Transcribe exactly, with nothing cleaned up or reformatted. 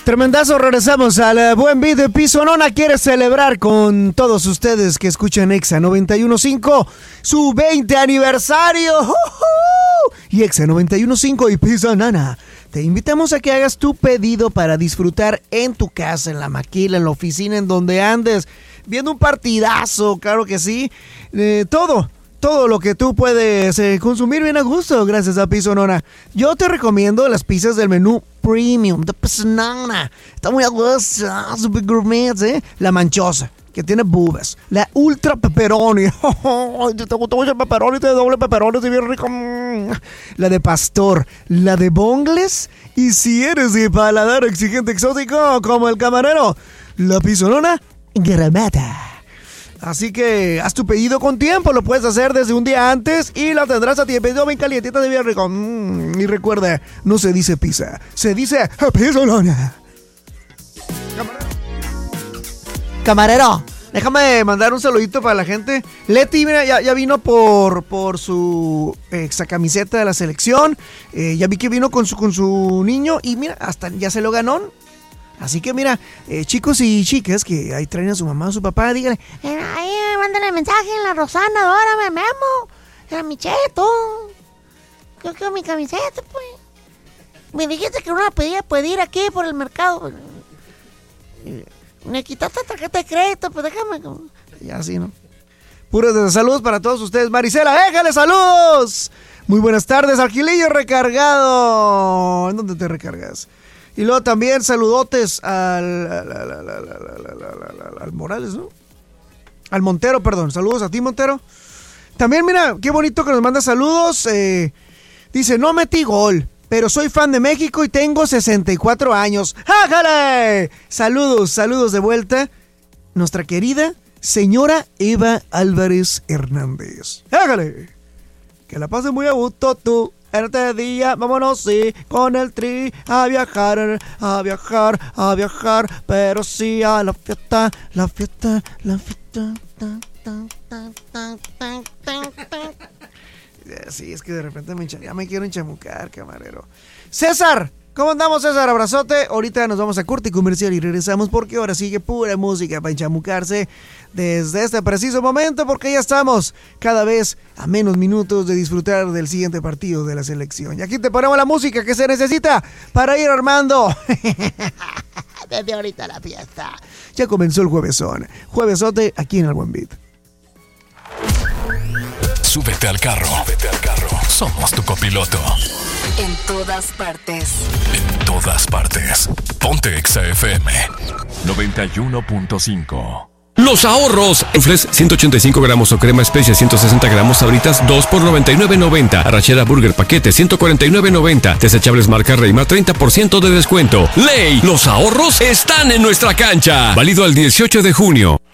Tremendazo, regresamos al buen beat de Piso Nona. Quiere celebrar con todos ustedes que escuchan Exa noventa y uno punto cinco su veinte aniversario. ¡Uh-huh! Y Exa noventa y uno punto cinco y Piso Nona, te invitamos a que hagas tu pedido para disfrutar en tu casa, en la maquila, en la oficina, en donde andes, viendo un partidazo, claro que sí. Eh, todo, todo lo que tú puedes eh, consumir bien a gusto gracias a Piso Nona. Yo te recomiendo las pizzas del menú Premium de Piso Nona. Está muy a gusto, super gourmet, ¿eh? La manchosa, que tiene bubas. La ultra pepperoni. Oh, te gustó mucho el pepperoni, te doble pepperoni, es bien rico. La de pastor, la de bongles. Y si eres de paladar exigente exótico como el camarero, la Piso Nona Gramata. Así que haz tu pedido con tiempo, lo puedes hacer desde un día antes y lo tendrás a ti. Pedido bien calientita de bien rico. Mm, y recuerda, no se dice pizza, se dice Piso Nona. Camarero. Camarero, déjame mandar un saludito para la gente. Leti, mira, ya, ya vino por, por su exa camiseta de la selección. Eh, ya vi que vino con su, con su niño y mira, hasta ya se lo ganó. Así que mira, eh, chicos y chicas que ahí traen a su mamá o su papá, díganle, eh, ahí mándale mensaje en la Rosana, ahora me Memo, en mi cheto. Yo quiero mi camiseta, pues. Me dijiste que uno podía pedir aquí por el mercado. Me quitaste tarjeta de crédito, pues déjame. Ya así, ¿no? Puros saludos para todos ustedes. Marisela, déjale saludos. Muy buenas tardes, Arquilillo recargado. ¿En dónde te recargas? Y luego también saludotes al, al, al, al, al, al, al Morales, ¿no? Al Montero, perdón. Saludos a ti, Montero. También, mira, qué bonito que nos manda saludos. Eh, dice, no metí gol, pero soy fan de México y tengo sesenta y cuatro años. ¡Ájale! Saludos, saludos de vuelta. Nuestra querida señora Eva Álvarez Hernández. ¡Ájale! Que la pase muy a gusto tú. Este día, vámonos, sí, con el tri a viajar, a viajar, a viajar, pero sí a la fiesta, la fiesta, la fiesta. Tan, tan, tan, tan, tan, tan, tan. Sí, es que de repente me encha, ya me quiero enchamucar, camarero. César, ¿cómo andamos, César? Abrazote. Ahorita nos vamos a corte comercial y regresamos porque ahora sigue pura música para enchamucarse desde este preciso momento, porque ya estamos cada vez a menos minutos de disfrutar del siguiente partido de la selección. Y aquí te ponemos la música que se necesita para ir armando desde ahorita la fiesta. Ya comenzó el juevesón. Juevesote aquí en el Buen Beat. Súbete al carro. Súbete al carro. Somos tu copiloto. En todas partes. En todas partes. Ponte Exa F M noventa y uno punto cinco. Los ahorros. Enfres ciento ochenta y cinco gramos o crema especia ciento sesenta gramos, Sabritas dos por noventa y nueve noventa. Arrachera Burger paquete ciento cuarenta y nueve noventa. Desechables marca Reima treinta por ciento de descuento. ¡Ley! Los ahorros están en nuestra cancha. Válido al dieciocho de junio.